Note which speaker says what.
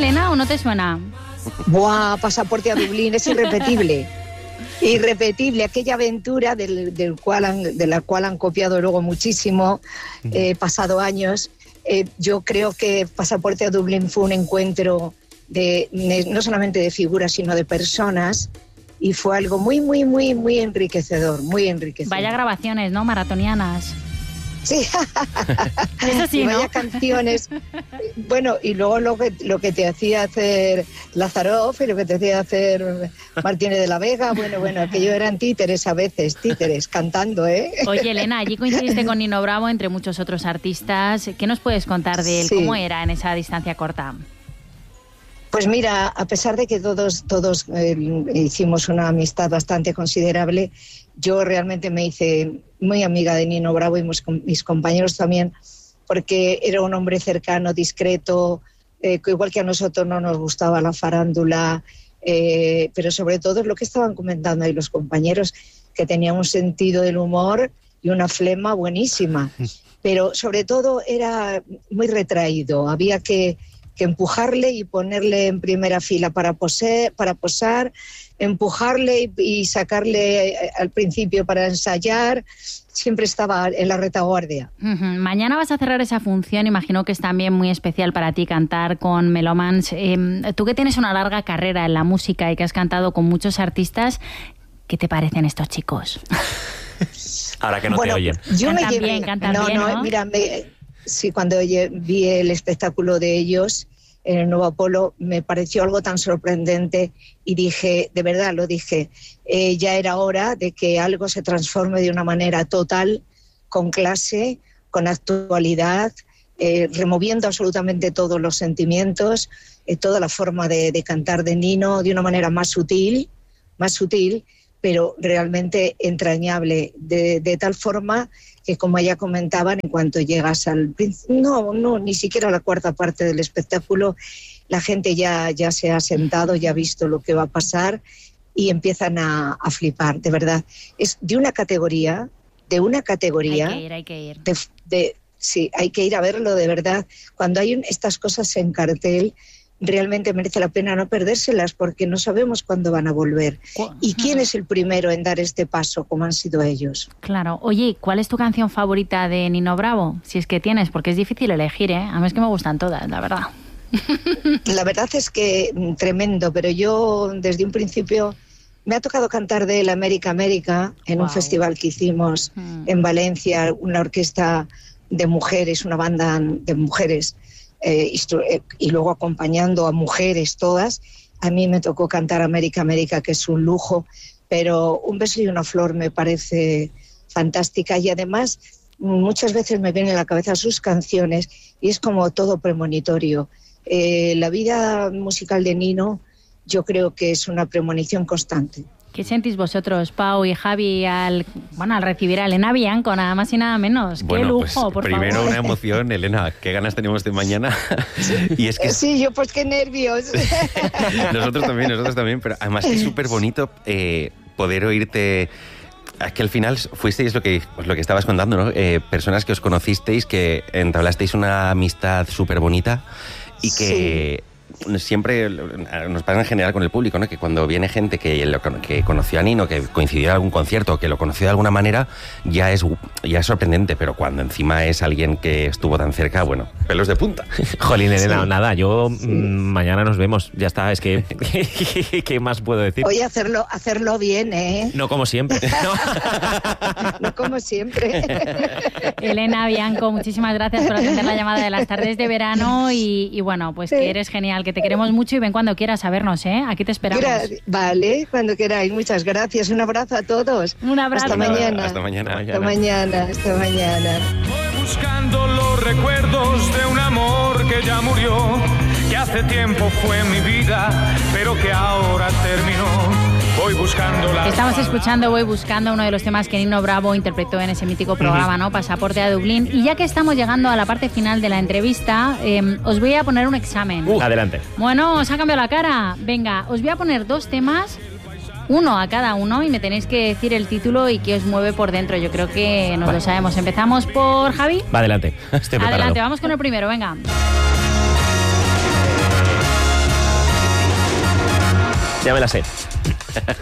Speaker 1: Elena, o no te suena?
Speaker 2: Buah, Pasaporte a Dublín, es irrepetible. Irrepetible, aquella aventura de la cual han copiado luego muchísimo, pasado años. Yo creo que Pasaporte a Dublín fue un encuentro no solamente de figuras, sino de personas, y fue algo muy, muy, muy, muy enriquecedor, muy enriquecedor.
Speaker 1: Vaya grabaciones, ¿no? Maratonianas.
Speaker 2: Sí,
Speaker 1: eso sí,
Speaker 2: y vaya
Speaker 1: ¿no?
Speaker 2: canciones. Bueno, y luego lo que te hacía hacer Lazaroff y lo que te hacía hacer Martínez de la Vega, bueno, aquello eran títeres a veces, cantando, ¿eh?
Speaker 1: Oye, Elena, allí coincidiste con Nino Bravo, entre muchos otros artistas. ¿Qué nos puedes contar de él?
Speaker 2: Sí.
Speaker 1: ¿Cómo era en esa distancia corta?
Speaker 2: Pues mira, a pesar de que todos hicimos una amistad bastante considerable, yo realmente me hice muy amiga de Nino Bravo y mis compañeros también, porque era un hombre cercano, discreto, que igual que a nosotros no nos gustaba la farándula, pero sobre todo es lo que estaban comentando ahí los compañeros, que tenía un sentido del humor y una flema buenísima, pero sobre todo era muy retraído, había que empujarle y ponerle en primera fila para posar, empujarle y sacarle al principio para ensayar. Siempre estaba en la retaguardia.
Speaker 1: Mañana vas a cerrar esa función, imagino que es también muy especial para ti cantar con Melomans. Tú que tienes una larga carrera en la música y que has cantado con muchos artistas, ¿qué te parecen estos chicos?
Speaker 3: Ahora que no te oyen.
Speaker 1: Cantan bien, ¿no?
Speaker 2: Mira, sí, cuando vi el espectáculo de ellos en el Nuevo Apolo, me pareció algo tan sorprendente y dije, de verdad lo dije, ya era hora de que algo se transforme de una manera total, con clase, con actualidad, removiendo absolutamente todos los sentimientos, toda la forma de cantar de Nino de una manera más sutil, pero realmente entrañable, de tal forma que, como ya comentaban, en cuanto llegas ni siquiera a la cuarta parte del espectáculo, la gente ya se ha sentado, ya ha visto lo que va a pasar y empiezan a flipar, de verdad. Es de una categoría.
Speaker 1: Hay que ir.
Speaker 2: Sí, hay que ir a verlo, de verdad. Cuando hay estas cosas en cartel, realmente merece la pena no perdérselas, porque no sabemos cuándo van a volver. ¿Y quién es el primero en dar este paso, como han sido ellos?
Speaker 1: Claro. Oye, ¿cuál es tu canción favorita de Nino Bravo? Si es que tienes, porque es difícil elegir, ¿eh? A mí es que me gustan todas, la verdad.
Speaker 2: La verdad es que tremendo, pero yo desde un principio me ha tocado cantar de él América en un festival que hicimos en Valencia, una orquesta de mujeres, una banda de mujeres, y luego acompañando a mujeres todas. A mí me tocó cantar América, que es un lujo, pero Un beso y una flor me parece fantástica, y además muchas veces me vienen a la cabeza sus canciones y es como todo premonitorio. La vida musical de Nino yo creo que es una premonición constante.
Speaker 1: ¿Qué sentís vosotros, Pau y Javi, al recibir a Elena Bianco, nada más y nada menos? ¡Qué lujo,
Speaker 3: pues,
Speaker 1: por
Speaker 3: primero
Speaker 1: favor!
Speaker 3: Una emoción, Elena, qué ganas tenemos de mañana. Y es que
Speaker 2: sí, yo pues qué nervios.
Speaker 3: Nosotros también, pero además que es súper bonito poder oírte. Es que al final fuisteis lo que estabas contando, ¿no? Personas que os conocisteis, que entablasteis una amistad súper bonita y que... Siempre nos pasa en general con el público, ¿no? Que cuando viene gente que conoció a Nino, que coincidió en algún concierto, que lo conoció de alguna manera, ya es sorprendente, pero cuando encima es alguien que estuvo tan cerca, bueno, pelos de punta.
Speaker 4: Jolín, Elena, nada, mañana nos vemos, ya está, es que ¿qué más puedo decir?
Speaker 2: Oye, hacerlo bien, ¿eh?
Speaker 4: No como siempre.
Speaker 2: No como siempre.
Speaker 1: Elena Bianco, muchísimas gracias por atender la llamada de las tardes de verano y bueno, pues que eres genial, que te queremos mucho y ven cuando quieras a vernos, ¿eh? Aquí te esperamos.
Speaker 2: Vale, cuando queráis. Muchas gracias. Un abrazo a todos.
Speaker 1: Un abrazo.
Speaker 2: Hasta mañana.
Speaker 3: Hasta mañana.
Speaker 2: Hasta mañana. Hasta mañana.
Speaker 5: Voy buscando los recuerdos de un amor que ya murió, que hace tiempo fue mi vida, pero que ahora terminó. Voy buscando la...
Speaker 1: Estamos escuchando Voy buscando, uno de los temas que Nino Bravo interpretó en ese mítico programa, ¿no? Pasaporte a Dublín. Y ya que estamos llegando a la parte final de la entrevista, os voy a poner un examen.
Speaker 4: Adelante.
Speaker 1: Bueno, os ha cambiado la cara. Venga, os voy a poner 2 temas, uno a cada uno, y me tenéis que decir el título y qué os mueve por dentro. Yo creo que nos lo sabemos. Empezamos por Javi.
Speaker 4: Va, adelante. Estoy preparado.
Speaker 1: Adelante, vamos con el primero, venga.
Speaker 4: Ya me la sé.